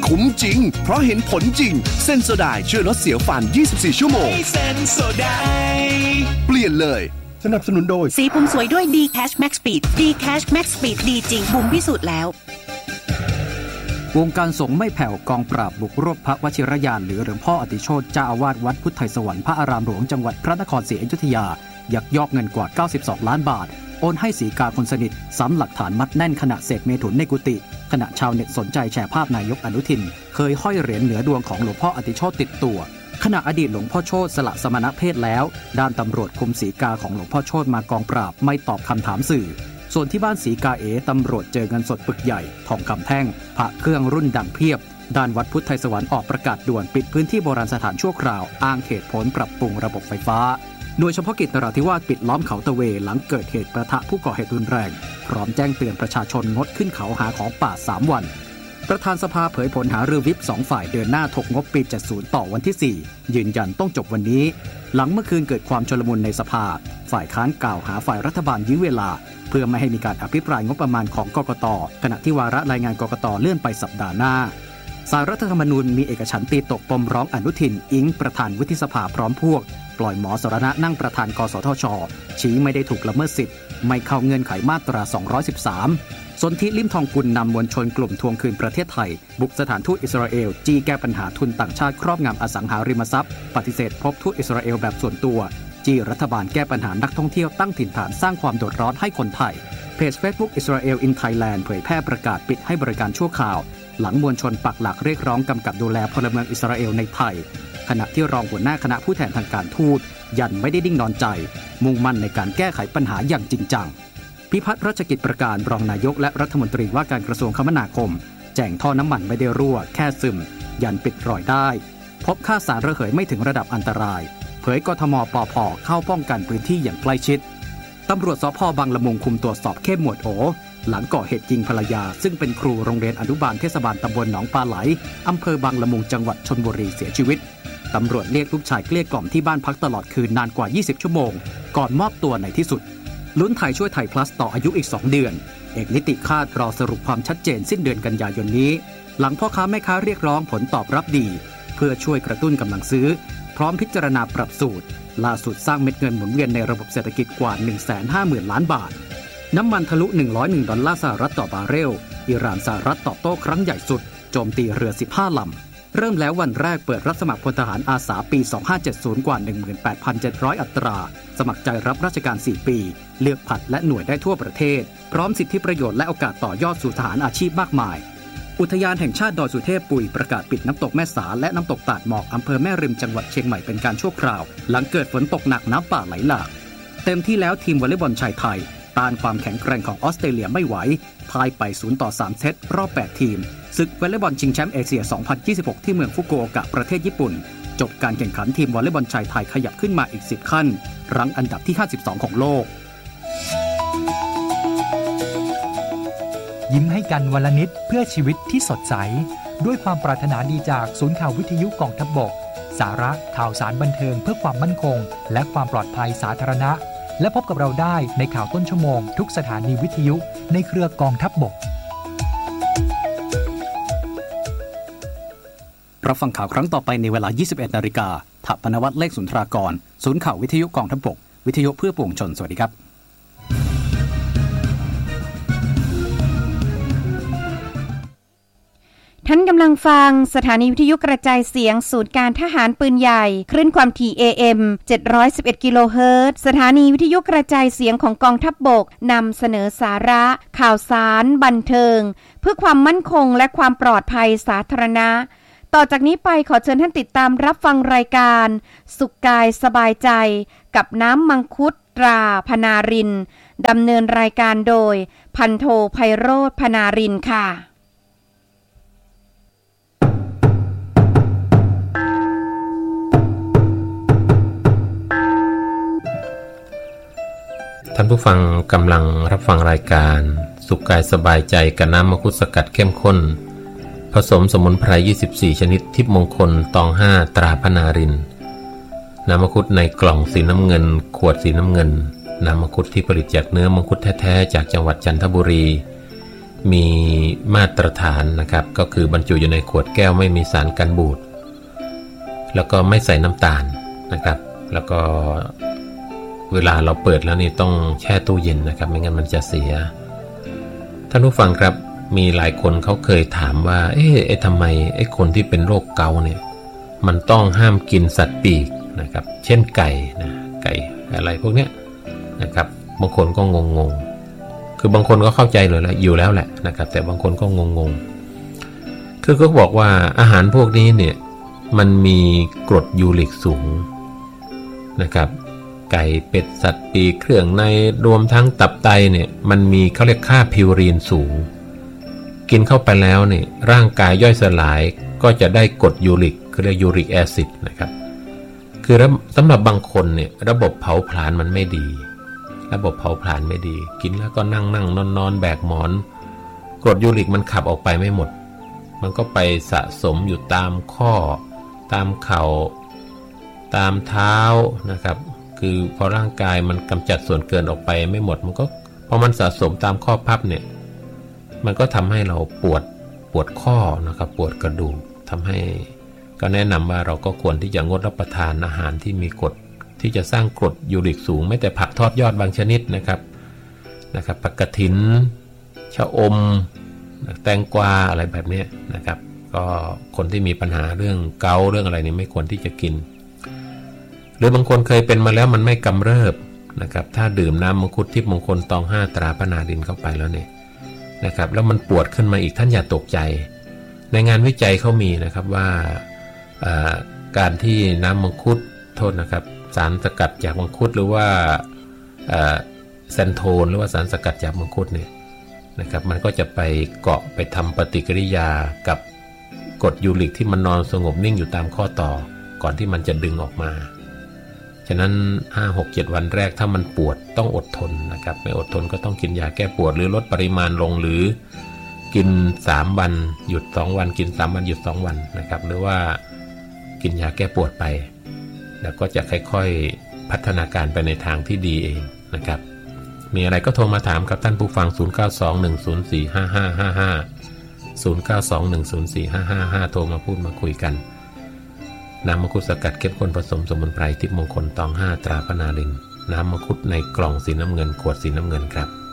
คุ้มจริงเพราะเห็นผลจริงเซนโซไดช่วยลดเสียวฟัน24ชั่วโมงเซนโซไดเปลี่ยนเลยสนับสนุนโดยสีผมสวยด้วย D-Cash Max Speed D-Cash Max Speed ดีจริงบุ๋มพิสูจน์แล้ววงการสงฆ์ไม่แผ่วกองปราบบุกรวบพระวชิรยานหรือหลวงพ่ออติโชติเจ้าอาวาสวัดพุทธไทยสวรรค์พระอารามหลวงจังหวัดพระนครศรีอยุธยายักยอกเงินกว่า92ล้านบาทโอนให้สีกาคนสนิทซ้ำหลักฐานมัดแน่นขณะเสกเมถุนในกุฏิขณะชาวเน็ตสนใจแชร์ภาพนายกอนุทินเคยห้อยเหรียญเหนือดวงของหลวงพ่ออติโชติติดตัวขณะอดีตหลวงพ่อโชติสละสมณเพศแล้วด้านตำรวจคุมสีกาของหลวงพ่อโชติมากองปราบไม่ตอบคำถามสื่อส่วนที่บ้านสีกาตำรวจเจอเงินสดปึกใหญ่ทองคำแท่งพระเครื่องรุ่นดังเพียบด้านวัดพุทธไทยสวรรค์ออกประกาศด่วนปิดพื้นที่โบราณสถานชั่วคราวอ้างเหตุผลปรับปรุงระบบไฟฟ้าโดยเฉพาะกิจนราธิวาสปิดล้อมเขาตะเวหลังเกิดเหตุประทะผู้ก่อเหตุรุนแรงพร้อมแจ้งเตือนประชาชนงดขึ้นเขาหาของป่า3วันประธานสภาเผยผลหารือวิป2ฝ่ายเดินหน้าถกงบปี70ต่อวันที่4ยืนยันต้องจบวันนี้หลังเมื่อคืนเกิดความชุลมุนในสภาฝ่ายค้านกล่าวหาฝ่ายรัฐบาลยื้อเวลาเพื่อไม่ให้มีการอภิปรายงบประมาณของกกต.ขณะที่วาระรายงานกกต.เลื่อนไปสัปดาห์หน้าศาลรัฐธรรมนูญมีเอกฉันท์ตีตกปมร้องอนุทินอิงประธานวุฒิสภาพร้อมพวกปล่อยหมอสรณะนั่งประธานกสทช.ชี้ไม่ได้ถูกละเมิดสิทธิ์ไม่เข้าเงื่อนไขมาตรา213สนธิลิ่มทองกุลนำมวลชนกลุ่มทวงคืนประเทศไทยบุกสถานทูตอิสราเอลจี้แก้ปัญหาทุนต่างชาติครอบงำอสังหาริมทรัพย์ปฏิเสธพบทูตอิสราเอลแบบส่วนตัวจี้รัฐบาลแก้ปัญหานักท่องเที่ยวตั้งถิ่นฐานสร้างความเดือดร้อนให้คนไทยเพจ Facebook Israel in Thailand เผยแพร่ประกาศปิดให้บริการชั่วคราวหลังมวลชนปักหลักเรียกร้องกำกับดูแลพลเมืองอิสราเอลในไทยขณะที่รองหัวหน้าคณะผู้แทนทางการทูตยันไม่ได้นิ่งนอนใจมุ่งมั่นในการแก้ไขปัญหาอย่างจริงจังพิพัฒน์รัชกิจประการรองนายกและรัฐมนตรีว่าการกระทรวงคมนาคมแจ้งท่อน้ำมันไม่ได้รั่วแค่ซึมยันปิดรอยได้พบค่าสารระเหยไม่ถึงระดับอันตรายเผยกทมปภ.เข้าป้องกันพื้นที่อย่างใกล้ชิดตำรวจสภ.บางละมุงคุมตรวจสอบเข้มหมวดโอหลังก่อเหตุยิงภรรยาซึ่งเป็นครูโรงเรียนอนุบาลเทศบาลตำบลหนองปลาไหลอำเภอบางละมุงจังหวัดชลบุรีเสียชีวิตตำรวจเรียกลูกชายเกลี้ยกล่อมที่บ้านพักตลอดคืนนานกว่า20ชั่วโมงก่อนมอบตัวในที่สุดลุ้นไทยช่วยไทย plus ต่ออายุอีก2เดือนเอกนิติคาดรอสรุปความชัดเจนสิ้นเดือนกันยายนนี้หลังพ่อค้าแม่ค้าเรียกร้องผลตอบรับดีเพื่อช่วยกระตุ้นกำลังซื้อพร้อมพิจารณาปรับสูตรล่าสุดสร้างเม็ดเงินหมุนเวียนในระบบเศรษฐกิจกว่า 150,000 ล้านบาทน้ำมันทะลุ$101ต่อบาร์เรลอิหร่านสหรัฐตอบโต้ครั้งใหญ่สุดโจมตีเรือ15ลำเริ่มแล้ววันแรกเปิดรับสมัครพลทหารอาสาปี2570กว่า 18,700 อัตราสมัครใจรับราชการ4ปีเลือกผัดและหน่วยได้ทั่วประเทศพร้อมสิทธิประโยชน์และโอกาสต่อยอดสู่ทหารอาชีพมากมายอุทยานแห่งชาติดอยสุเทพปุยประกาศปิดน้ำตกแม่สาและน้ำตกตาดหมอกอำเภอแม่ริมจังหวัดเชียงใหม่เป็นการชั่วคราวหลังเกิดฝนตกหนักน้ำป่าไหลหลากเต็มที่แล้วทีมวอลเลย์บอลชายไทยต้านความแข็งแกร่งของออสเตรเลียไม่ไหวพ่ายไป0-3 เซตรอบ8ทีมศึกวอลเลย์บอลชิงแชมป์เอเชีย 2026 ที่เมืองฟุกุโอกะประเทศญี่ปุ่นจบการแข่งขันทีมวอลเลย์บอลชายไทยขยับขึ้นมาอีก10ขั้นรั้งอันดับที่52ของโลกยิ้มให้กันวันละนิดเพื่อชีวิตที่สดใสด้วยความปรารถนาดีจากศูนย์ข่าววิทยุกองทัพบกสาระข่าวสารบันเทิงเพื่อความมั่นคงและความปลอดภัยสาธารณะและพบกับเราได้ในข่าวต้นชั่วโมงทุกสถานีวิทยุในเครือกองทัพบกรับฟังข่าวครั้งต่อไปในเวลา 21 นาฬิกาถปนวัฒน์เลขสุนทรากรศูนย์ข่าววิทยุกองทัพบกวิทยุเพื่อปวงชนสวัสดีครับท่านกำลังฟังสถานีวิทยุกระจายเสียงศูนย์การทหารปืนใหญ่คลื่นความถี่ AM 711 กิโลเฮิรตซ์สถานีวิทยุกระจายเสียงของกองทัพบกนำเสนอสาระข่าวสารบันเทิงเพื่อความมั่นคงและความปลอดภัยสาธารณะต่อจากนี้ไปขอเชิญท่านติดตามรับฟังรายการสุขกายสบายใจกับน้ำมังคุดตราพนารินดำเนินรายการโดยพันโทไพโรจน์พนารินค่ะท่านผู้ฟังกำลังรับฟังรายการสุขกายสบายใจกับน้ำมังคุดสกัดเข้มข้นผสมสมุนไพร24ชนิดทิพย์มงคลตอง5ตราพนารินน้ำมังคุดในกล่องสีน้ำเงินขวดสีน้ำเงินน้ำมังคุดที่ผลิตจากเนื้อมังคุดแท้ๆจากจังหวัดจันทบุรีมีมาตรฐานนะครับก็คือบรรจุอยู่ในขวดแก้วไม่มีสารกันบูดแล้วก็ไม่ใส่น้ำตาลนะครับแล้วก็เวลาเราเปิดแล้วนี่ต้องแช่ตู้เย็นนะครับไม่งั้นมันจะเสียท่านผู้ฟังครับมีหลายคนเขาเคยถามว่าทำไมคนที่เป็นโรคเกาต์เนี่ยมันต้องห้ามกินสัตว์ปีกนะครับเช่นไก่นะไก่อะไรพวกเนี้ยนะครับบางคนก็งงคือบางคนก็เข้าใจเลยแล้วอยู่แล้วแหละนะครับแต่บางคนก็งงคือก็บอกว่าอาหารพวกนี้เนี่ยมันมีกรดยูริกสูงนะครับไก่เป็ดสัตว์ปีกเครื่องในรวมทั้งตับไตเนี่ยมันมีเขาเรียกค่าพิวรีนสูงกินเข้าไปแล้วเนี่ยร่างกายย่อยสลายก็จะได้กรดยูริกเขาเรียกยูริกแอซิดนะครับคือสำหรับบางคนเนี่ยระบบเผาผลาญมันไม่ดีระบบเผาผลาญไม่ดีกินแล้วก็นั่งนอนแบกหมอนกรดยูริกมันขับออกไปไม่หมดมันก็ไปสะสมอยู่ตามข้อตามเข่าตามเท้านะครับคือพอร่างกายมันกำจัดส่วนเกินออกไปไม่หมดมันก็พอมันสะสมตามข้อพับเนี่ยมันก็ทำให้เราปวดข้อนะครับปวดกระดูกทำให้ก็แนะนำว่าเราก็ควรที่จะงดรับประทานอาหารที่มีกรดที่จะสร้างกรดยูริกสูงไม่แต่ผักทอดยอดบางชนิดนะครับผักกระถินชะอมแตงกวาอะไรแบบนี้นะครับก็คนที่มีปัญหาเรื่องเกาต์เรื่องอะไรนี่ไม่ควรที่จะกินหรือบางคนเคยเป็นมาแล้วมันไม่กำเริบนะครับถ้าดื่มน้ำมังคุดทิพย์มงคลตอง5ตราพนารินเข้าไปแล้วเนี่ยนะครับแล้วมันปวดขึ้นมาอีกท่านอย่าตกใจในงานวิจัยเขามีนะครับว่าการที่น้ำมังคุดโทษนะครับสารสกัดจากมังคุดหรือว่าแซนโทนหรือว่าสารสกัดจากมังคุดเนี่ยนะครับมันก็จะไปเกาะไปทำปฏิกิริยากับกรดยูริกที่มันนอนสงบนิ่งอยู่ตามข้อต่อก่อนที่มันจะดึงออกมาฉะนั้น 5-6-7 วันแรกถ้ามันปวดต้องอดทนนะครับไม่อดทนก็ต้องกินยาแก้ปวดหรือลดปริมาณลงหรือกิน3วันหยุด2วันกิน3วันหยุด2วันนะครับหรือว่ากินยาแก้ปวดไปแล้วก็จะค่อยๆพัฒนาการไปในทางที่ดีเองนะครับมีอะไรก็โทรมาถามครับท่านผู้ฟัง0921045555 โทรมาพูดมาคุยกันน้ำมังคุดสกัดเข้มข้นผสมสมุนไพรทิพย์มงคลตอง5ตราพนารินน้ำมังคุดในกล่องสีน้ำเงินขวดสีน้ำเงินครับ